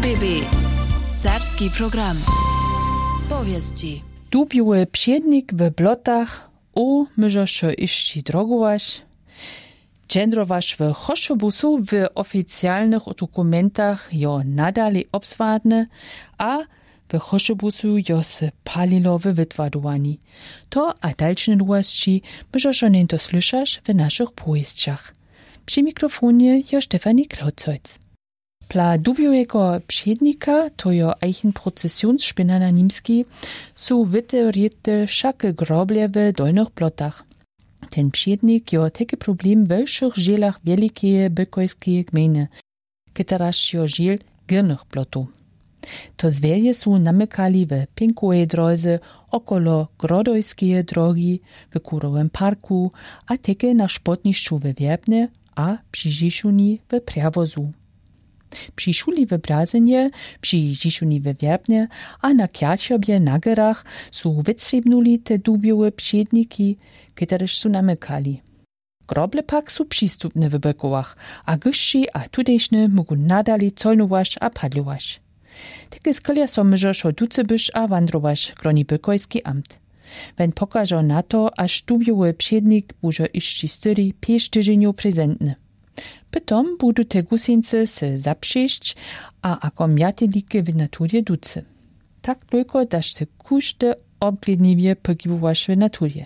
RBB Serbski program. Powieści. Dubiły przednik w blotach, myżoszo iści drogować, dżendrowasz w Choszobusu w oficjalnych dokumentach jo nadali obswadne, a w Choszobusu jo se palilo w wytwadowani. To a dalsze nowości myżoszo nie to słyszasz w naszych powieściach. Przy mikrofonie jo Stefanie Krautzeutz. Dla dubiłego przednika, to jo eichen procesjonsspinner na nimski, su wyteoriete wszake groble w dolnych blotach. Ten przednik jo taki problem w wyższych zielach wielkiej bykojskiej gminy, któraż jo ziel górnych blotów. To zwieje su namykali w pięknej drodze okolo Grodojskiej drogi, w Kurowym parku, a takie na szpotniszczu w Wierbnie, a przy Žišuni w Prjawozu. Przy szuli w Brazynie, przy Žišuni w Wierbnie, a na Kjarčobie na Gerach su wytrzebnuli te dubiowe przedniki, któreż su namykali. Groble pak su przystupne w Bykołach, a gyżsi a tudejszne mogą nadali colnować a padlować. Takie sklia so myżoszo ducebysz a wandrować, groni Bykojski amt. Wenn pokażą na to, aż dubiowy przednik bużo iszczy styri 5 tydzieniów prezentny. Potom budu te gusieńce se zaprzeć, a ako miatelike w naturze duce. Tak tylko, daż se kuszte obledniwie pogibowasz w naturze.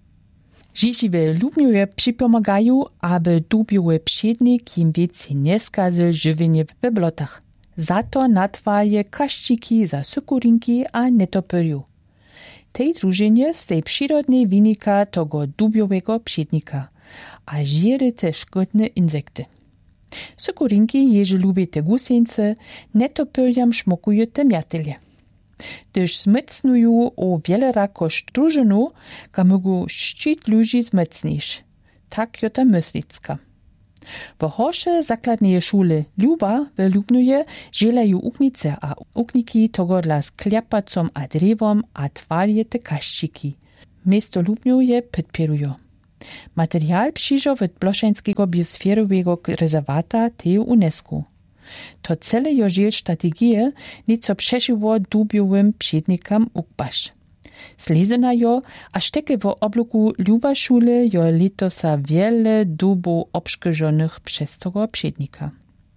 Žižiwe lubnjoje przypomagają, aby dubiowy przednik im więcej nie skazil żywienie w blotach. Za to natwaje kaszczyki za sukurinki a netopyriu. Tej drużynie z tej przyrodnej wynika tego dubiowego przednika, a żery te szkodne insekty. Sukurinki, jeże lubię te gusieńce, netopyriam szmokują te miatelje. Gdyż zmycnują o wiele rakosz drużynu, ka mogą szczyt ludzi zmycnisz. Tak jo ta myslicka. W horsze zakladnej szule Luba w Lubnuje żelają uknice, a ukniki tego dla sklepacom a drewom a twalje te kaszczyki. Miasto Lubnuje podpierują. Materiał przyjrzał w Bloszeńskiego biosferowego rezerwata tej UNESCO. To cele jo żel strategie nieco przeszyło dubiowym przednikom ukbasz. Slezena jo, aż takie w obloku Luba szule jo letosa wiele dubo obszkorzonych przez tego przednika.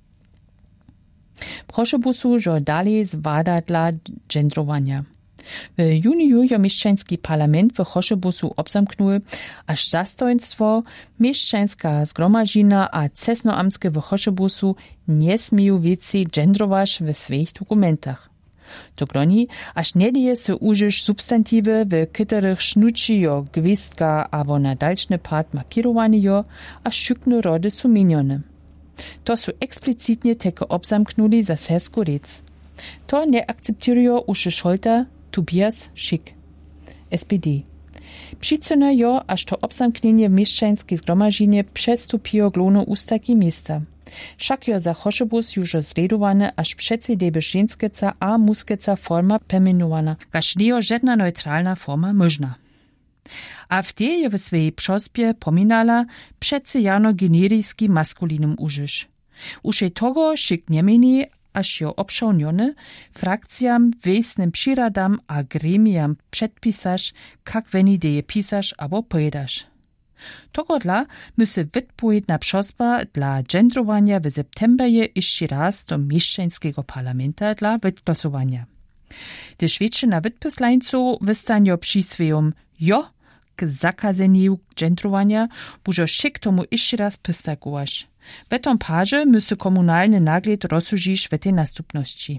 Proszę busu, że dalej zwada dla dżendrowania. W juniju jo mieszczański parlament w Choszobusu obzamknął, aż zastojeństwo, mieszczańska zgromadzina a cesnoamskie w Choszobusu nie smieją więcej dżendrować w swoich dokumentach. To groni, aż nie dzieje się użyć substantywy, w których sznuci jo gwizdka albo na dalszny part markirowani jo, a szykne rody są minione. To są eksplicitnie tylko obzamknuli za sersku rec. To nie akceptują uszy Scholter, Tobias Schick, SPD. Przyczyna jo, aż to obzamknienie w mieszczańskiej zgromadzinie przedstupiło glono ustaki miasta. Však jo za Choszobus już zredowane, aż przecie debe ženskeca a muskeca forma perminowana, kaž nie żadna neutralna forma można. A w tej je w swojej przozbie pominala przecie jano generijski maskulinum użysz. Uż tego Schick nie meni, aż jo obszałnione, frakcjam, wiesnym przyradam a gremiam przedpisasz, kak weni deje pisasz abo pojedasz. Togodla musi wypowiedna przozba dla dżendrowania w septemberze jeszcze raz do mieszczańskiego parlamenta dla wytlosowania. Gdyż większość wytpislańców wystanie przy swoim jo k zakazeniu dżendrowania, bużo Schick tomu jeszcze raz pystakować. W tym parze musi komunalny nagled rozsłużyć w tej następności.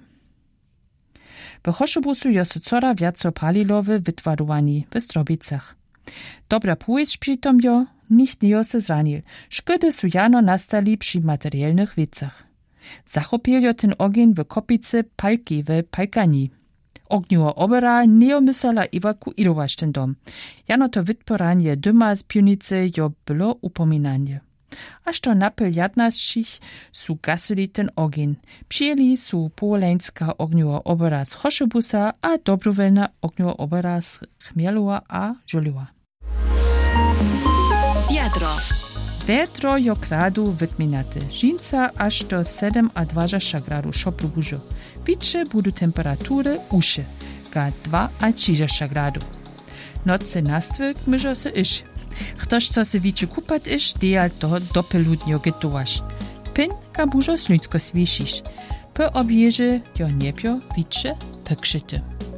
W Choszobusu jo so cora wiaco palilo w wytwadowani w Zdrobicach. Dobra pójść przy tom jo, nikt nie se zranil. Szkody su jano nastali przy materialnych wiecach. Zachopil jo ten ogień w kopice palki w Palkani. Ogniło obera nie omysala ewakuować ten dom. Jano to wytporanie dyma z pionicy jo było upominanie. Aż to napyl jadnaszych su gasuli ten ogień. Przyjęli su powoleńska ogniło obera z Choszobusa a dobrowelna ogniło obera z Chmielowa a Żuliwa. Jadro. Wietro jo kradu wytminaty. Żinca aż do 7 a 20 gradu szoplu bużo. Wicze budu temperatury uszy, ga 2 a 30 gradu. Nocy nastwyk myżo se isz. Ktoś co se wicze kupat isz, dejal toho dopeludnio gytułaś. Pin ga bużo slunsko swiesisz. Po objeży jo niepio wicze pekrzyty.